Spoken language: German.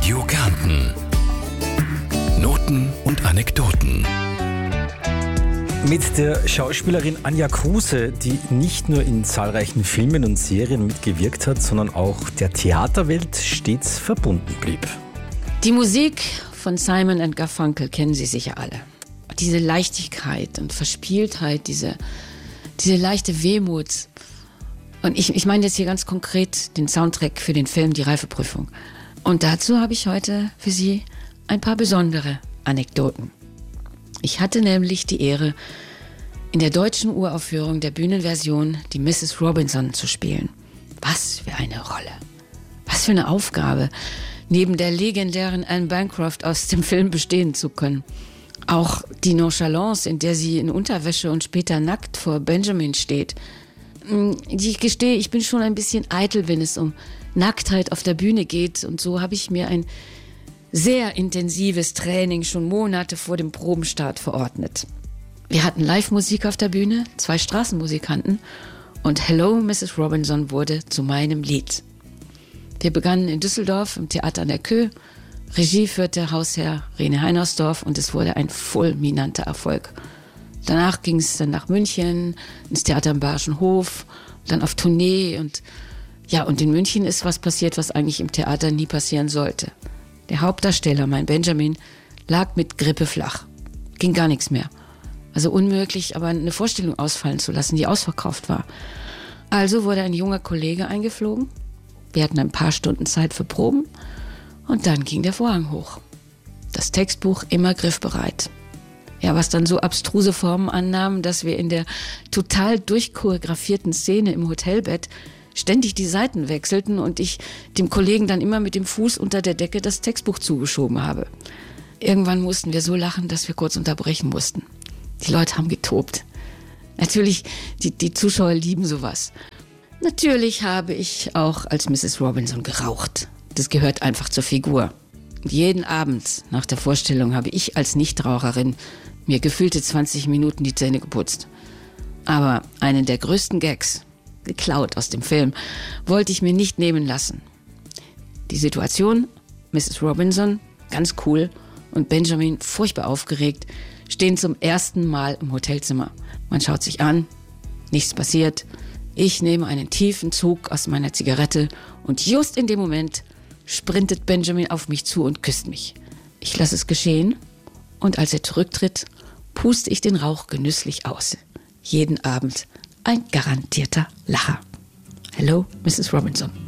Radio Kärnten. Noten und Anekdoten. Mit der Schauspielerin Anja Kruse, die nicht nur in zahlreichen Filmen und Serien mitgewirkt hat, sondern auch der Theaterwelt stets verbunden blieb. Die Musik von Simon & Garfunkel kennen Sie sicher alle. Diese Leichtigkeit und Verspieltheit, diese leichte Wehmut. Und ich meine jetzt hier ganz konkret den Soundtrack für den Film Die Reifeprüfung. Und dazu habe ich heute für Sie ein paar besondere Anekdoten. Ich hatte nämlich die Ehre, in der deutschen Uraufführung der Bühnenversion die Mrs. Robinson zu spielen. Was für eine Rolle. Was für eine Aufgabe, neben der legendären Anne Bancroft aus dem Film bestehen zu können. Auch die Nonchalance, in der sie in Unterwäsche und später nackt vor Benjamin steht. Ich gestehe, ich bin schon ein bisschen eitel, wenn es um Nacktheit auf der Bühne geht. Und so habe ich mir ein sehr intensives Training schon Monate vor dem Probenstart verordnet. Wir hatten Live-Musik auf der Bühne, 2 Straßenmusikanten und Hello, Mrs. Robinson wurde zu meinem Lied. Wir begannen in Düsseldorf im Theater an der Köh. Regie führte Hausherr Rene Heinersdorf und es wurde ein fulminanter Erfolg. Danach ging es dann nach München, ins Theater am Bayerischen Hof, dann auf Tournee und in München ist was passiert, was eigentlich im Theater nie passieren sollte. Der Hauptdarsteller, mein Benjamin, lag mit Grippe flach. Ging gar nichts mehr. Also unmöglich, aber eine Vorstellung ausfallen zu lassen, die ausverkauft war. Also wurde ein junger Kollege eingeflogen. Wir hatten ein paar Stunden Zeit für Proben und dann ging der Vorhang hoch. Das Textbuch immer griffbereit. Ja, was dann so abstruse Formen annahm, dass wir in der total durchchoreografierten Szene im Hotelbett ständig die Seiten wechselten und ich dem Kollegen dann immer mit dem Fuß unter der Decke das Textbuch zugeschoben habe. Irgendwann mussten wir so lachen, dass wir kurz unterbrechen mussten. Die Leute haben getobt. Natürlich, die Zuschauer lieben sowas. Natürlich habe ich auch als Mrs. Robinson geraucht. Das gehört einfach zur Figur. Und jeden Abend nach der Vorstellung habe ich als Nichtraucherin mir gefühlte 20 Minuten die Zähne geputzt. Aber einen der größten Gags, geklaut aus dem Film, wollte ich mir nicht nehmen lassen. Die Situation, Mrs. Robinson, ganz cool, und Benjamin, furchtbar aufgeregt, stehen zum ersten Mal im Hotelzimmer. Man schaut sich an, nichts passiert. Ich nehme einen tiefen Zug aus meiner Zigarette und just in dem Moment sprintet Benjamin auf mich zu und küsst mich. Ich lasse es geschehen und als er zurücktritt, puste ich den Rauch genüsslich aus. Jeden Abend ein garantierter Lacher. Hello, Mrs. Robinson.